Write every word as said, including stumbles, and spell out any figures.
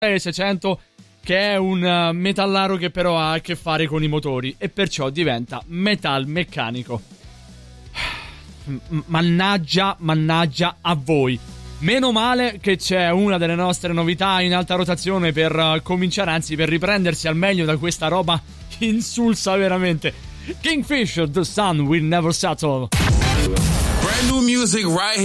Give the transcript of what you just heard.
seicento, che è un metallaro che però ha a che fare con i motori e perciò diventa metal meccanico. Mannaggia, mannaggia a voi. Meno male che c'è una delle nostre novità in alta rotazione per uh, cominciare, anzi per riprendersi al meglio da questa roba insulsa veramente. Kingfisher, The Sun Will Never Settle. Brand new music right here.